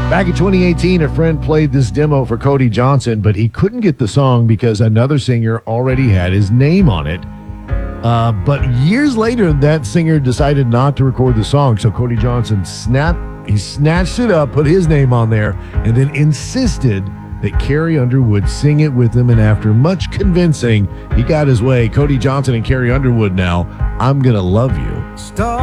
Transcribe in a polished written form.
Back in 2018, a friend played this demo for Cody Johnson, but he couldn't get the song because another singer already had his name on it. But years later, that singer decided not to record the song, so Cody Johnson snatched it up, put his name on there, and then insisted that Carrie Underwood sing it with him. And after much convincing, he got his way. Cody Johnson and Carrie Underwood now, I'm Gonna Love You.